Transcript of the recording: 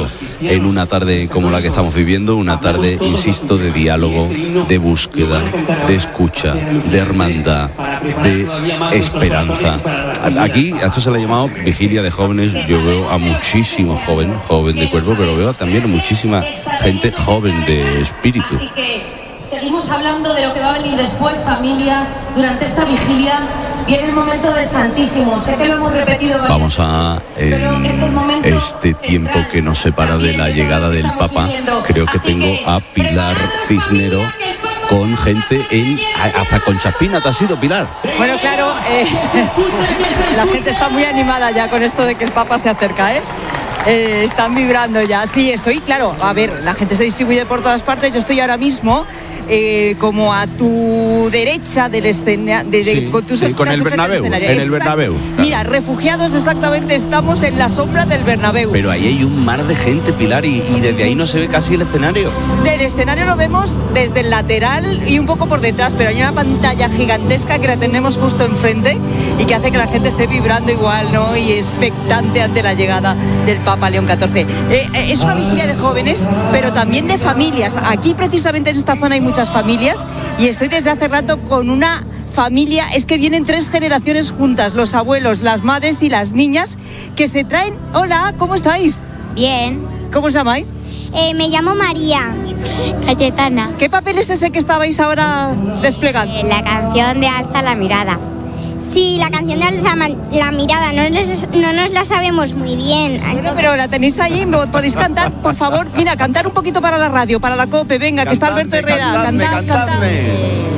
todo en una tarde como la que estamos viviendo, una tarde, insisto, de diálogo, de búsqueda, de escucha, de hermandad, de esperanza. Aquí a esto se le ha llamado vigilia de jóvenes. Yo veo a muchísimo joven de cuerpo, pero veo también a muchísima gente joven de espíritu. Así que seguimos hablando de lo que va a venir después, familia. Durante esta vigilia viene el momento del Santísimo. Sé que lo hemos repetido varias Vamos a, en este tiempo que nos separa de la llegada del Papa, creo que tengo a Pilar Cisnero con gente hasta con Chaspina. ¿Te has ido, Pilar? Bueno, claro, la gente está muy animada ya con esto de que el Papa se acerca, están vibrando ya. Sí, estoy, claro, a ver, la gente se distribuye por todas partes. Yo estoy ahora mismo como a tu derecha del escenario, con el Bernabéu, en el Bernabéu. Claro. Mira, refugiados exactamente, estamos en la sombra del Bernabéu. Pero ahí hay un mar de gente, Pilar, y desde ahí no se ve casi el escenario. El escenario lo vemos desde el lateral y un poco por detrás, pero hay una pantalla gigantesca que la tenemos justo enfrente y que hace que la gente esté vibrando igual, ¿no? Y expectante ante la llegada del Papa León XIV. Es una vigilia de jóvenes, pero también de familias. Aquí precisamente en esta zona hay muchas familias y estoy desde hace rato con una familia, es que vienen 3 generaciones juntas, los abuelos, las madres y las niñas, que se traen. Hola, ¿cómo estáis? Bien. ¿Cómo os llamáis? Me llamo María. Cayetana. ¿Qué papel es ese que estabais ahora desplegando? La canción de Alza la mirada. Sí, la canción de Alza la mirada, no nos la sabemos muy bien. Bueno, pero la tenéis ahí, ¿podéis cantar? Por favor, mira, cantar un poquito para la radio, para la COPE, venga, que está Alberto Herrera. Cantadme.